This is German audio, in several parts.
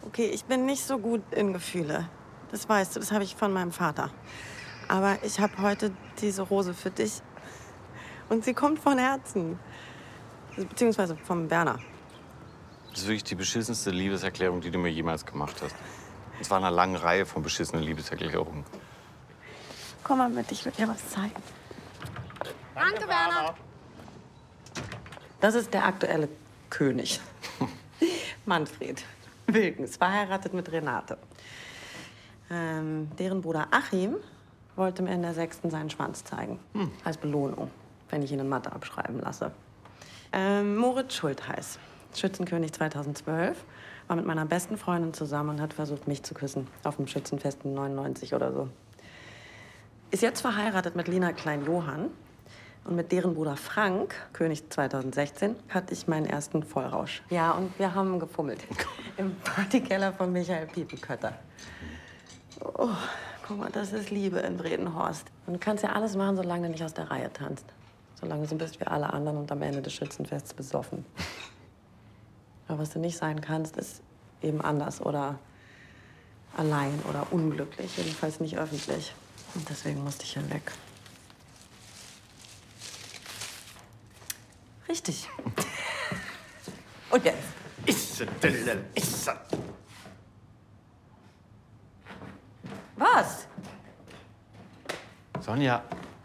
Okay, ich bin nicht so gut in Gefühle. Das weißt du, das habe ich von meinem Vater. Aber ich habe heute diese Rose für dich. Und sie kommt von Herzen. Beziehungsweise vom Werner. Das ist wirklich die beschissenste Liebeserklärung, die du mir jemals gemacht hast. Es war eine lange Reihe von beschissenen Liebeserklärungen. Komm mal mit, ich will dir was zeigen. Danke, Werner. Das ist der aktuelle König. Manfred Wilkens, verheiratet mit Renate. Deren Bruder Achim wollte mir in der 6. seinen Schwanz zeigen. Als Belohnung, wenn ich ihn in Mathe abschreiben lasse. Moritz Schultheiß, Schützenkönig 2012, war mit meiner besten Freundin zusammen und hat versucht, mich zu küssen. Auf dem Schützenfest in 99 oder so. Ist jetzt verheiratet mit Lina Klein-Johann. Und mit deren Bruder Frank, König 2016, hatte ich meinen ersten Vollrausch. Ja, und wir haben gefummelt. Im Partykeller von Michael Piepenkötter. Oh, guck mal, das ist Liebe in Bredenhorst. Und du kannst ja alles machen, solange du nicht aus der Reihe tanzt. Solange du so bist wie alle anderen und am Ende des Schützenfests besoffen. Aber was du nicht sein kannst, ist eben anders oder allein oder unglücklich. Jedenfalls nicht öffentlich. Und deswegen musste ich hier weg. Richtig. Und jetzt? Was? Sonja.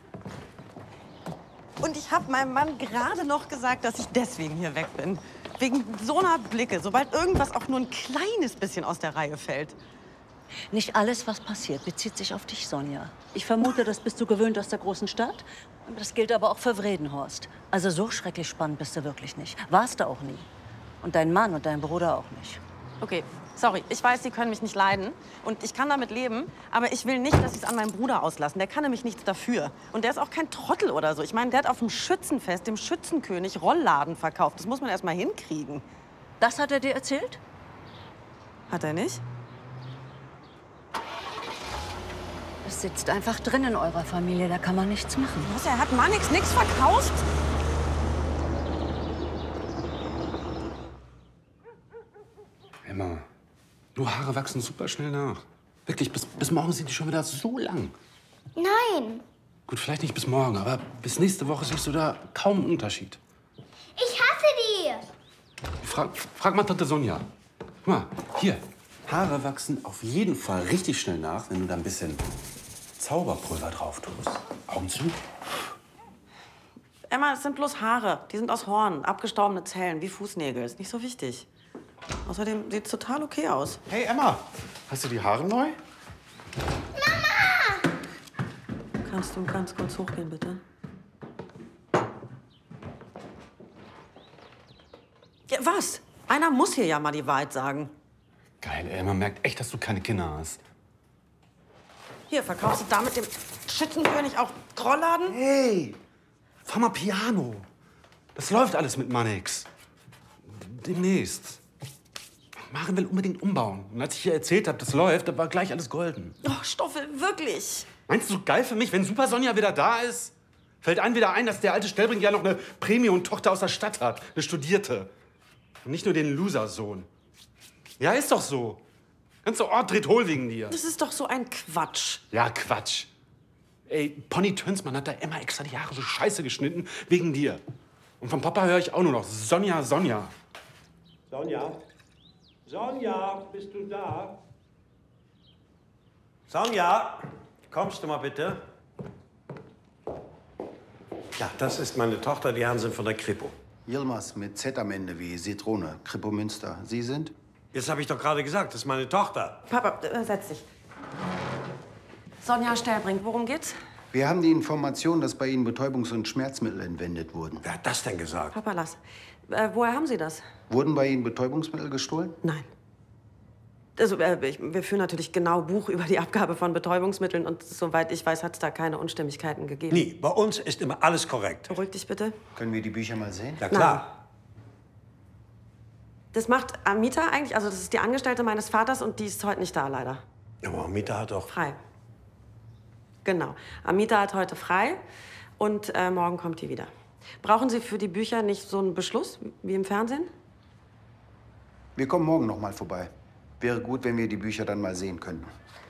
Und ich habe meinem Mann gerade noch gesagt, dass ich deswegen hier weg bin. Wegen so einer Blicke, sobald irgendwas auch nur ein kleines bisschen aus der Reihe fällt. Nicht alles, was passiert, bezieht sich auf dich, Sonja. Ich vermute, das bist du gewöhnt aus der großen Stadt. Das gilt aber auch für Vredenhorst. Also so schrecklich spannend bist du wirklich nicht. Warst du auch nie. Und dein Mann und dein Bruder auch nicht. Okay, sorry. Ich weiß, Sie können mich nicht leiden. Und ich kann damit leben. Aber ich will nicht, dass Sie es an meinem Bruder auslassen. Der kann nämlich nichts dafür. Und der ist auch kein Trottel oder so. Ich meine, der hat auf dem Schützenfest, dem Schützenkönig, Rollladen verkauft. Das muss man erst mal hinkriegen. Das hat er dir erzählt? Hat er nicht? Es sitzt einfach drin in eurer Familie, da kann man nichts machen. Was, er hat Mannix nix verkauft? Emma, nur Haare wachsen super schnell nach. Wirklich, bis morgen sind die schon wieder so lang. Nein, Gut, vielleicht nicht bis morgen, aber bis nächste Woche siehst du da kaum einen Unterschied. ich hasse die. Frag mal Tante Sonja. Guck mal, hier. Haare wachsen auf jeden Fall richtig schnell nach, wenn du da ein bisschen Zauberpulver drauf tust. Augen zu. Emma, es sind bloß Haare. Die sind aus Horn, abgestorbene Zellen, wie Fußnägel. Ist nicht so wichtig. Außerdem sieht's total okay aus. Hey, Emma. Hast du die Haare neu? Kannst du ganz kurz hochgehen, bitte? Ja, was? Einer muss hier ja mal die Wahrheit sagen. Geil, ey, man merkt echt, dass du keine Kinder hast. Hier, verkaufst du da mit dem Schützenkönig auch Rollladen? Hey, fahr mal Piano. Das läuft alles mit Mannix. Demnächst. Maren will unbedingt umbauen. Und als ich ihr erzählt habe, das läuft, da war gleich alles golden. Oh, Stoffel, wirklich? Meinst du, geil für mich, wenn Super Sonja wieder da ist? Fällt einem wieder ein, dass der alte Stellbrink ja noch eine Premium-Tochter aus der Stadt hat. Eine Studierte. Und nicht nur den Loser-Sohn. Ja, ist doch so. Ganze Ort dreht hohl wegen dir. Das ist doch so ein Quatsch. Ja, Quatsch. Ey, Pony Tönsmann hat da Emma extra die Haare so scheiße geschnitten, wegen dir. Und vom Papa höre ich auch nur noch Sonja, Sonja. Sonja? Sonja, bist du da? Sonja, kommst du mal bitte? Ja, das ist meine Tochter, die Herren sind von der Kripo. Yilmaz mit Z am Ende wie Zitrone, Kripo Münster. Sie sind? Jetzt habe ich doch gerade gesagt, das ist meine Tochter. Papa, setz dich. Sonja Stellbrink, worum geht's? Wir haben die Information, dass bei Ihnen Betäubungs- und Schmerzmittel entwendet wurden. Wer hat das denn gesagt? Papa, lass. Woher haben Sie das? Wurden bei Ihnen Betäubungsmittel gestohlen? Nein. Also, wir führen natürlich genau Buch über die Abgabe von Betäubungsmitteln und soweit ich weiß, hat es da keine Unstimmigkeiten gegeben. Nie. Bei uns ist immer alles korrekt. Beruhig dich bitte. Können wir die Bücher mal sehen? Ja, klar. Das macht Amita eigentlich, also das ist die Angestellte meines Vaters und die ist heute nicht da, leider. Aber Amita hat doch... Frei. Genau. Amita hat heute frei und morgen kommt die wieder. Brauchen Sie für die Bücher nicht so einen Beschluss wie im Fernsehen? Wir kommen morgen noch mal vorbei. Wäre gut, wenn wir die Bücher dann mal sehen könnten.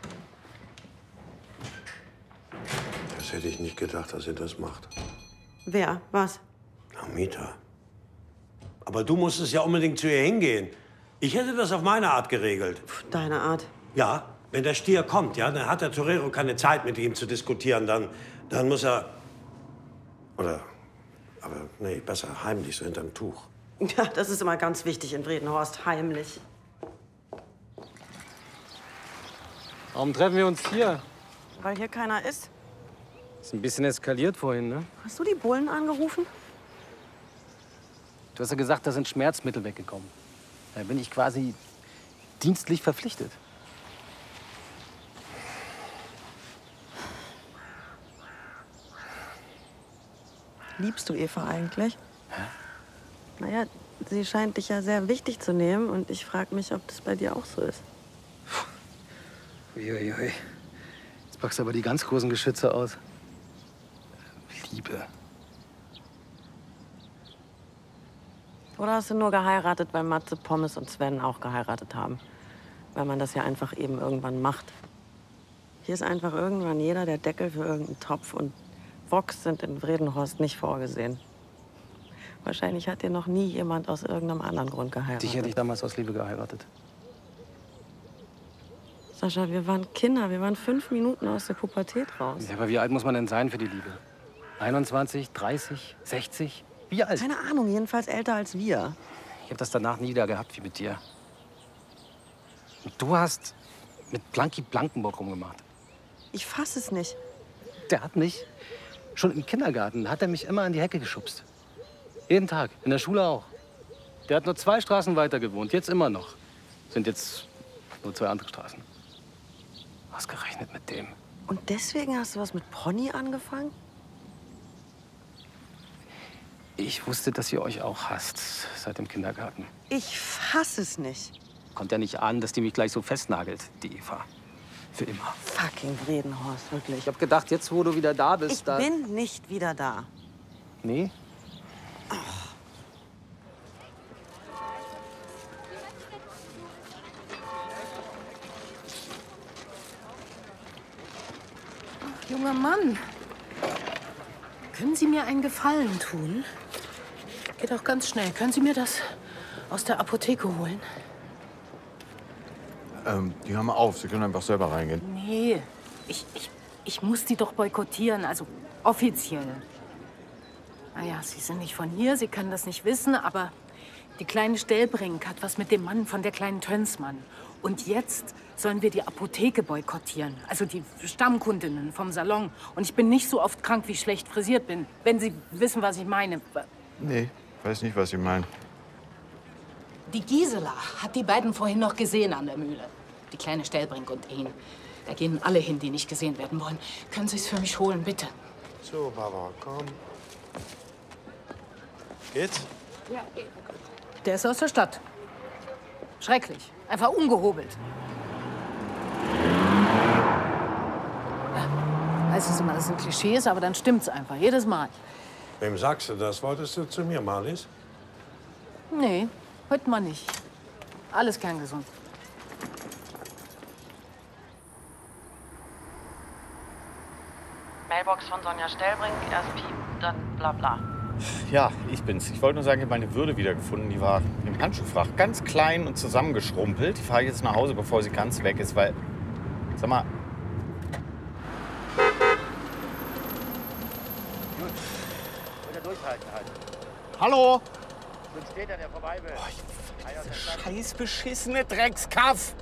Das hätte ich nicht gedacht, dass ihr das macht. Wer? Was? Na, Mieter. Aber du musstest ja unbedingt zu ihr hingehen. Ich hätte das auf meine Art geregelt. Deine Art. Ja, wenn der Stier kommt, ja, dann hat der Torero keine Zeit, mit ihm zu diskutieren. Dann muss er... Oder... Aber nee, besser heimlich, so hinterm Tuch. Ja, das ist immer ganz wichtig in Bredenhorst. Heimlich. Warum treffen wir uns hier? Weil hier keiner ist. Ist ein bisschen eskaliert vorhin, ne? Hast du die Bullen angerufen? Du hast ja gesagt, da sind Schmerzmittel weggekommen. Da bin ich quasi dienstlich verpflichtet. Liebst du Eva eigentlich? Hä? Naja, sie scheint dich ja sehr wichtig zu nehmen. Und ich frage mich, ob das bei dir auch so ist. Uiuiui. Jetzt packst du aber die ganz großen Geschütze aus. Liebe. Oder hast du nur geheiratet, weil Matze, Pommes und Sven auch geheiratet haben? Weil man das ja einfach eben irgendwann macht. Hier ist einfach irgendwann jeder der Deckel für irgendeinen Topf. Und Woks sind in Bredenhorst nicht vorgesehen. Wahrscheinlich hat dir noch nie jemand aus irgendeinem anderen Grund geheiratet. Dich hätte ich damals aus Liebe geheiratet. Sascha, wir waren Kinder. Wir waren 5 Minuten aus der Pubertät raus. Ja, aber wie alt muss man denn sein für die Liebe? 21, 30, 60? Wie alt? Keine Ahnung, jedenfalls älter als wir. Ich habe das danach nie wieder gehabt wie mit dir. Und du hast mit Blanky Blankenburg rumgemacht. Ich fass es nicht. Der hat mich, schon im Kindergarten, hat er mich immer an die Hecke geschubst. Jeden Tag, in der Schule auch. Der hat nur 2 Straßen weiter gewohnt, jetzt immer noch. Sind jetzt nur 2 andere Straßen. Ausgerechnet mit dem. Und deswegen hast du was mit Pony angefangen? Ich wusste, dass ihr euch auch hasst, seit dem Kindergarten. Ich fass es nicht. Kommt ja nicht an, dass die mich gleich so festnagelt, die Eva. Für immer. Fucking Bredenhorst, wirklich. Ich hab gedacht, jetzt, wo du wieder da bist, Ich bin nicht wieder da. Nee? Junger Mann, können Sie mir einen Gefallen tun? Geht auch ganz schnell. Können Sie mir das aus der Apotheke holen? Die haben auf. Sie können einfach selber reingehen. Nee, ich muss die doch boykottieren, also offiziell. Naja, Sie sind nicht von hier, Sie können das nicht wissen, aber die kleine Stellbrink hat was mit dem Mann von der kleinen Tönsmann. Und jetzt sollen wir die Apotheke boykottieren, also die Stammkundinnen vom Salon. Und ich bin nicht so oft krank, wie ich schlecht frisiert bin, wenn Sie wissen, was ich meine. Nee, weiß nicht, was Sie meinen. Die Gisela hat die beiden vorhin noch gesehen an der Mühle. Die kleine Stellbrink und ihn. Da gehen alle hin, die nicht gesehen werden wollen. Können Sie es für mich holen, bitte? So, Barbara, komm. Geht's? Ja, geht. Der ist aus der Stadt. Schrecklich. Einfach ungehobelt. Ja, heißt es immer, das sind Klischees, aber dann stimmt's einfach. Jedes Mal. Wem sagst du das? Wolltest du zu mir, Marlies? Nee, heute mal nicht. Alles kerngesund. Mailbox von Sonja Stellbrink, erst Piep, dann bla bla. Ja, ich bin's. Ich wollte nur sagen, ich habe meine Würde wiedergefunden. Die war im Handschuhfach ganz klein und zusammengeschrumpelt. Die fahre ich jetzt nach Hause, bevor sie ganz weg ist, weil... Sag mal... Gut. Oder durchhalten halt. Hallo? Sonst steht er, der vorbei will. Scheiß beschissene Dreckskaff!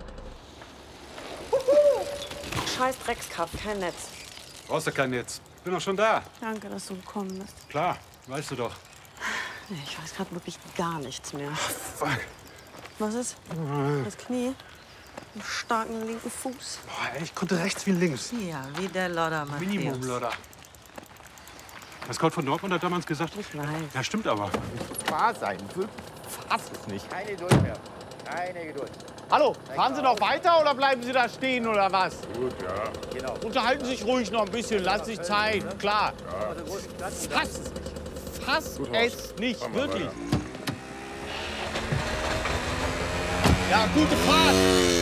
Scheiß Dreckskaff, kein Netz. Brauchst du kein Netz. Bin doch schon da. Danke, dass du gekommen bist. Klar, weißt du doch. Nee, ich weiß gerade wirklich gar nichts mehr. Fuck. Was ist? Das Knie? Einen starken linken Fuß? Boah, ey, ich konnte rechts wie links. Ja, wie der Lodder, Matthäus. Minimum, Lodder. Was Gott von Dortmund hat damals gesagt? Ich weiß. Ja, stimmt aber. Wahr sein. Fass es nicht. Keine Geduld mehr. Keine Geduld. Hallo, fahren Sie noch weiter oder bleiben Sie da stehen oder was? Gut, ja. Genau. Unterhalten Sie sich ruhig noch ein bisschen, lassen sich Zeit, klar. Fass es nicht. Fass es nicht, wirklich. Ja, gute Fahrt!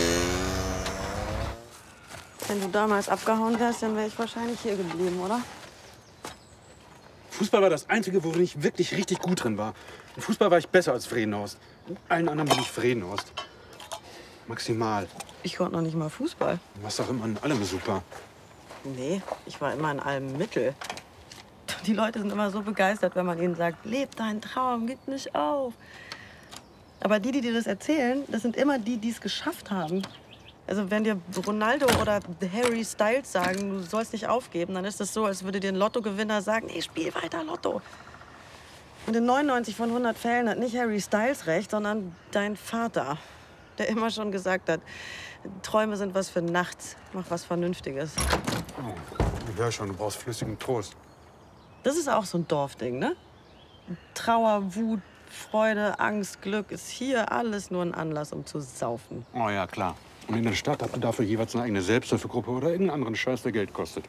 Wenn du damals abgehauen wärst, dann wäre ich wahrscheinlich hier geblieben, oder? Fußball war das Einzige, worin ich wirklich richtig gut drin war. Im Fußball war ich besser als Vredenhorst. In allen anderen bin ich Vredenhorst. Maximal. Ich konnte noch nicht mal Fußball. Du warst doch immer in allem super. Nee, ich war immer in allem Mittel. Die Leute sind immer so begeistert, wenn man ihnen sagt, leb deinen Traum, gib nicht auf. Aber die dir das erzählen, das sind immer die, die es geschafft haben. Also wenn dir Ronaldo oder Harry Styles sagen, du sollst nicht aufgeben, dann ist das so, als würde dir ein Lottogewinner sagen, nee, spiel weiter Lotto. Und in 99 von 100 Fällen hat nicht Harry Styles recht, sondern dein Vater, der immer schon gesagt hat, Träume sind was für nachts, mach was Vernünftiges. Oh, ich hör schon, du brauchst flüssigen Trost. Das ist auch so ein Dorfding, ne? Trauer, Wut, Freude, Angst, Glück ist hier alles nur ein Anlass, um zu saufen. Oh ja, klar. Und in der Stadt habt ihr dafür jeweils eine eigene Selbsthilfegruppe oder irgendeinen anderen Scheiß, der Geld kostet.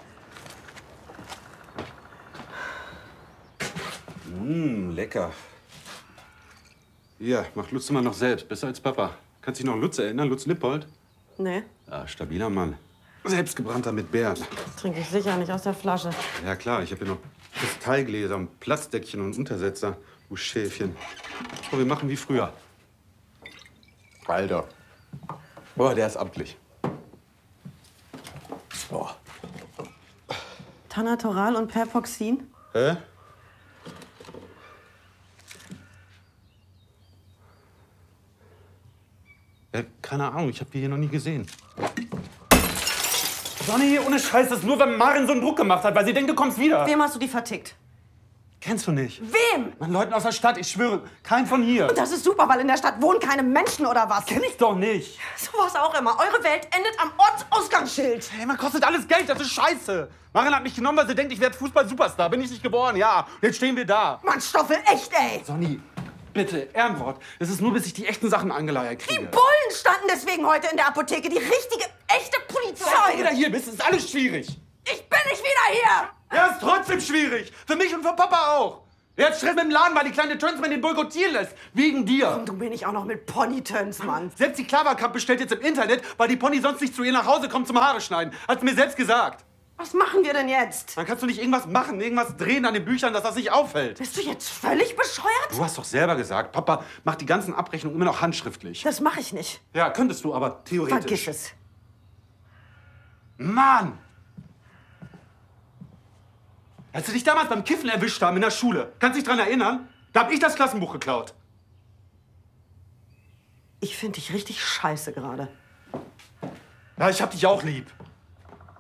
Lecker. Hier, macht Lutz immer noch selbst. Besser als Papa. Kannst dich noch an Lutz erinnern? Lutz Lippold? Nee, Ja, stabiler Mann. Selbstgebrannter mit Beeren. trinke ich sicher nicht aus der Flasche. Ja klar, ich habe hier noch Kristallgläser und Platzdeckchen und Untersetzer. Du Schäfchen. So, wir machen wie früher. Alter. Boah, der ist amtlich. Boah. Tanatoral und Perpoxin? Hä? Ja, keine Ahnung, ich habe die hier noch nie gesehen. Sonny, ohne Scheiß, das ist nur, wenn Maren so einen Druck gemacht hat, weil sie denkt, du kommst wieder. Wem hast du die vertickt? Kennst du nicht? Wem? Meinen Leuten aus der Stadt, ich schwöre, kein von hier. Und das ist super, weil in der Stadt wohnen keine Menschen oder was? Kenn ich doch nicht. So was auch immer. Eure Welt endet am Ortsausgangsschild. Hey, man kostet alles Geld, das ist scheiße. Maren hat mich genommen, weil sie denkt, ich werde Fußball-Superstar. Bin ich nicht geworden, ja. Jetzt stehen wir da. Mann, Stoffel, echt, ey. Sonny, bitte, Ehrenwort. Das ist nur, bis ich die echten Sachen angeleiert kriege. Die Bullen standen deswegen heute in der Apotheke. Die richtige, echte Polizei. Seit du wieder hier bist, ist alles schwierig. Ich bin nicht wieder hier. Ja, ist trotzdem schwierig. Für mich und für Papa auch. Er hat Stress mit dem Laden, weil die kleine Tönsmann den boykottieren lässt. Wegen dir. Und du bin ich auch noch mit Pony-Töns, Mann. Selbst die Klaverkamp bestellt jetzt im Internet, weil die Pony sonst nicht zu ihr nach Hause kommt zum Haare schneiden. Hat sie mir selbst gesagt. Was machen wir denn jetzt? Dann kannst du nicht irgendwas machen, irgendwas drehen an den Büchern, dass das nicht auffällt. Bist du jetzt völlig bescheuert? Du hast doch selber gesagt, Papa macht die ganzen Abrechnungen immer noch handschriftlich. Das mache ich nicht. Ja, könntest du, aber theoretisch. Vergiss es. Mann! Als sie dich damals beim Kiffen erwischt haben in der Schule, kannst du dich dran erinnern? Da hab ich das Klassenbuch geklaut. Ich finde dich richtig scheiße gerade. Ja, ich hab dich auch lieb.